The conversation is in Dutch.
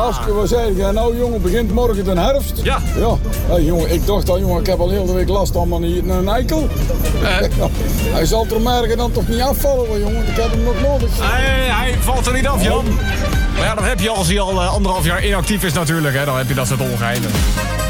Aske, wat zei jij nou, jongen? Begint morgen de herfst? Ja. Ja. Hey, jongen, ik dacht al, jongen, ik heb al heel de week last van een eikel. Hij zal er morgen dan toch niet afvallen, hoor, jongen. Ik heb hem nog nodig. Hij valt er niet af, Jan. Maar ja, dat heb je als hij al 1,5 jaar inactief is natuurlijk. Hè. Dan heb je dat soort ongeinen.